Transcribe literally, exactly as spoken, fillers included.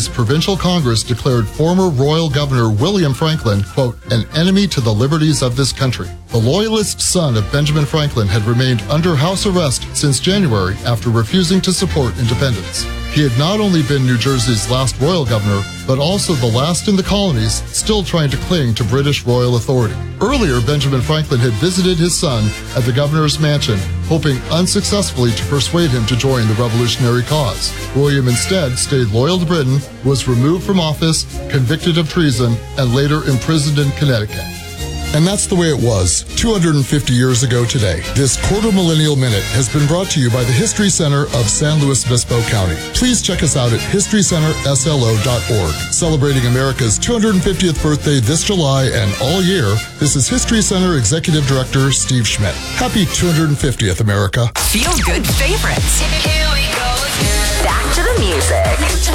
Jersey's provincial Congress declared former Royal Governor William Franklin, quote, an enemy to the liberties of this country. The loyalist son of Benjamin Franklin had remained under house arrest since January after refusing to support independence. He had not only been New Jersey's last royal governor, but also the last in the colonies still trying to cling to British royal authority. Earlier, Benjamin Franklin had visited his son at the governor's mansion, hoping unsuccessfully to persuade him to join the revolutionary cause. William instead stayed loyal to Britain, was removed from office, convicted of treason, and later imprisoned in Connecticut. And that's the way it was two hundred fifty years ago today. This Quarter Millennial Minute has been brought to you by the History Center of San Luis Obispo County. Please check us out at history center s l o dot org. Celebrating America's two hundred fiftieth birthday this July and all year, this is History Center Executive Director Steve Schmidt. Happy two hundred fiftieth, America. Feel good favorites. Here we go again. Back to the music.